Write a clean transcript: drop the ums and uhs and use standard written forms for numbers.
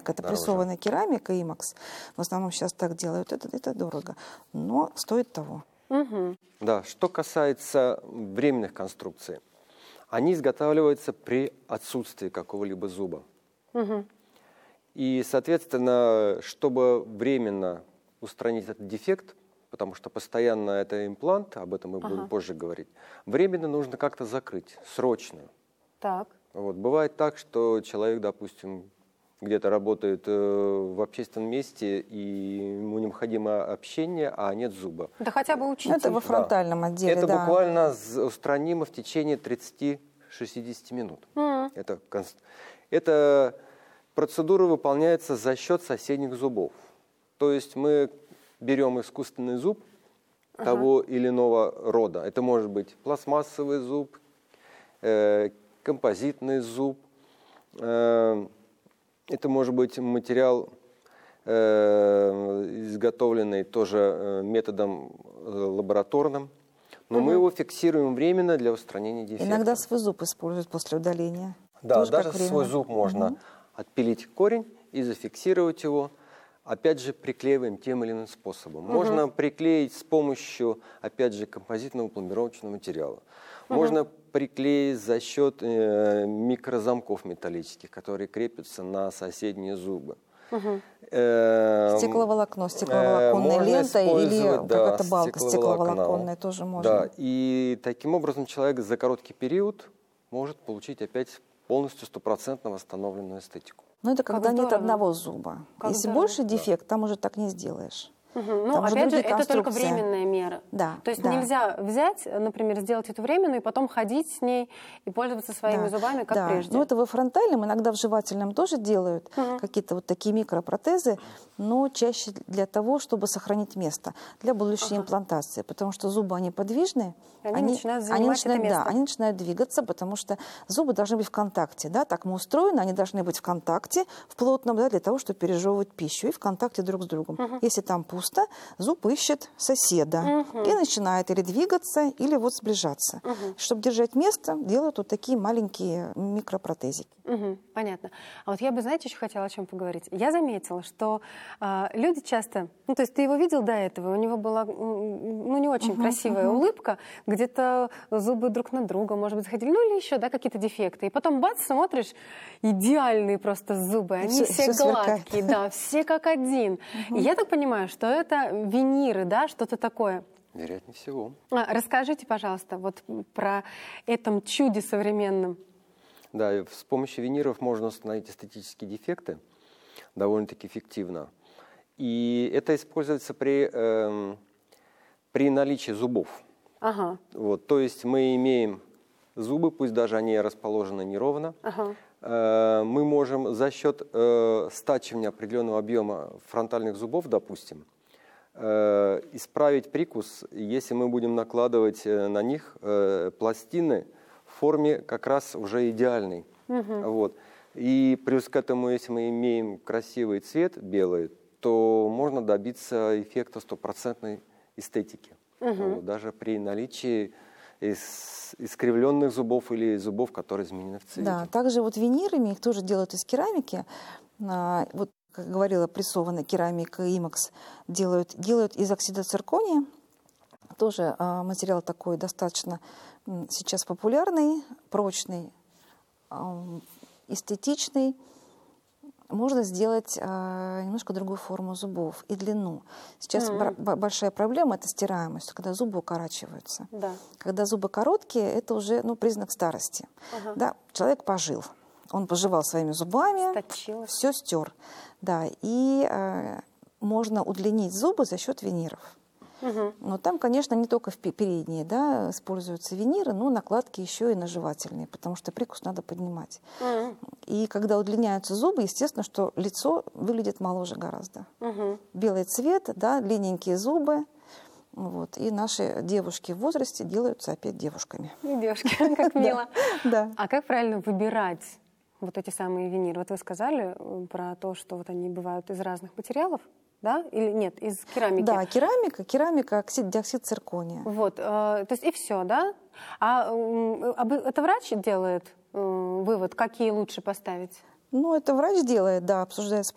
керамика, это прессованная керамика, имакс. В основном сейчас так делают, это дорого, но стоит того. Да, что касается временных конструкций, они изготавливаются при отсутствии какого-либо зуба. И, соответственно, чтобы временно устранить этот дефект, потому что постоянно это имплант, об этом мы будем позже говорить, временно нужно как-то закрыть, срочно. Так. Вот. Бывает так, что человек, допустим, где-то работает в общественном месте, и ему необходимо общение, а нет зуба. Да хотя бы учитель. Это во фронтальном отделе, Это да. буквально устранимо в течение 30-60 минут. Эта процедура выполняется за счет соседних зубов. То есть мы берем искусственный зуб того или иного рода. Это может быть пластмассовый зуб, композитный зуб. Это может быть материал, изготовленный тоже методом лабораторным. Но мы его фиксируем временно для устранения дефекта. Иногда свой зуб используют после удаления. Да, тоже даже свой зуб можно отпилить корень и зафиксировать его. Опять же, приклеиваем тем или иным способом. Можно приклеить с помощью, опять же, композитного пломбировочного материала. Можно приклеить за счет микрозамков металлических, которые крепятся на соседние зубы. Стекловолокно, стекловолоконная лента или какая-то балка стекловолоконная тоже можно. Да, и таким образом человек за короткий период может получить опять полностью стопроцентно восстановленную эстетику. Но это когда нет одного зуба. Если больше дефект, там уже так не сделаешь. Ну, опять же, это только временная мера. Да, то есть нельзя взять, например, сделать эту временную и потом ходить с ней и пользоваться своими зубами, как прежде. Ну, это во фронтальном, иногда в жевательном тоже делают какие-то вот такие микропротезы, но чаще для того, чтобы сохранить место для будущей имплантации, потому что зубы, они подвижные, они начинают занимать это место. Да, они начинают двигаться, потому что зубы должны быть в контакте, да, так мы устроены, они должны быть в контакте, в плотном, да, для того, чтобы пережевывать пищу и в контакте друг с другом. Если там пусто, зуб ищет соседа и начинает или двигаться, или вот сближаться. Чтобы держать место, делают вот такие маленькие микропротезики. Понятно. А вот я бы, знаете, еще хотела о чем поговорить. Я заметила, что люди часто, ну то есть ты его видел до этого, у него была, ну не очень красивая улыбка, где-то зубы друг на друга, может быть, заходили, ну или еще, да, какие-то дефекты. И потом бац, смотришь, идеальные просто зубы, они все гладкие, да, все как один. И я так понимаю, что это виниры, да, что-то такое. Вероятнее всего. Расскажите, пожалуйста, вот про этом чуде современном. Да, с помощью виниров можно установить эстетические дефекты довольно-таки эффективно. И это используется при наличии зубов. Вот, то есть мы имеем зубы, пусть даже они расположены неровно. Мы можем за счет стачивания определенного объема фронтальных зубов, допустим, исправить прикус, если мы будем накладывать на них пластины в форме как раз уже идеальной. Вот. И плюс к этому, если мы имеем красивый цвет белый, то можно добиться эффекта стопроцентной эстетики. Вот, даже при наличии искривленных зубов или зубов, которые изменены в цвете. Да, также вот винирами их тоже делают из керамики. Вот, как говорила, прессованная керамика имакс делают из оксида циркония. Тоже материал такой достаточно сейчас популярный, прочный, эстетичный. Можно сделать немножко другую форму зубов и длину. Сейчас большая проблема – это стираемость, когда зубы укорачиваются. Когда зубы короткие, это уже признак старости. Да, человек пожил, он пожевал своими зубами, все стер. Да, и можно удлинить зубы за счет виниров. Но там, конечно, не только в передние, да, используются виниры, но накладки еще и на жевательные, потому что прикус надо поднимать. И когда удлиняются зубы, естественно, что лицо выглядит моложе гораздо. Белый цвет, да, длинненькие зубы. Вот. И наши девушки в возрасте делаются опять девушками. Девушки, как мило. Да. А как правильно выбирать вот эти самые виниры? Вот вы сказали про то, что вот они бывают из разных материалов. Да? Или нет, из керамики? Да, керамика, диоксид циркония. Вот, то есть и все, да? А это врач делает вывод, какие лучше поставить? Ну, это врач делает, да, обсуждает с